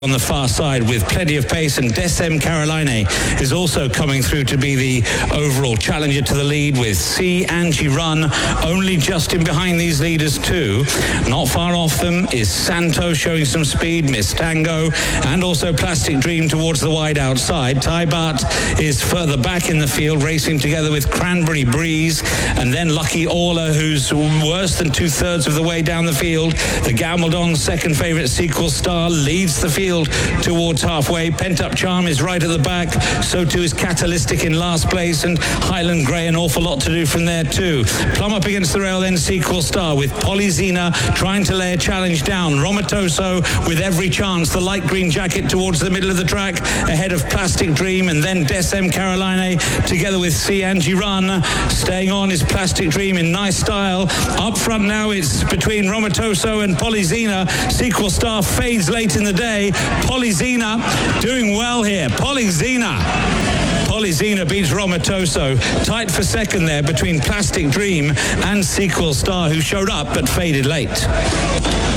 on the far side with plenty of pace, and Desem Caroline is also coming through to be the overall challenger to the lead, with C. Angie Run only just in behind these leaders too. Not far off them is Santo showing some speed, Miss Tango, and also Plastic Dream towards the wide outside. Taibat is further back in the field, racing together with Cranberry Breeze, and then Lucky Orla, who's worse than 2/3 of the way down the field. The Gambledon second favourite Sequel Star leads the field towards halfway. Pent Up Charm is right at the back, so too is Catalytic in last place, and Highland Grey an awful lot to do from there too. Plumb up against the rail then Sequel Star, with Polyzena trying to lay a challenge down. Romatoso with every chance, the light green jacket towards the middle of the track ahead of Plastic Dream, and then Desem Caroline together with C. Angie Run. Staying on is Plastic Dream in nice style. Up front now it's between Romatoso and Polyzena. Sequel Star fades late in the day. Polyzena doing well here. Polyzena beats Romatoso. Tight for second there between Plastic Dream and Sequel Star, who showed up but faded late.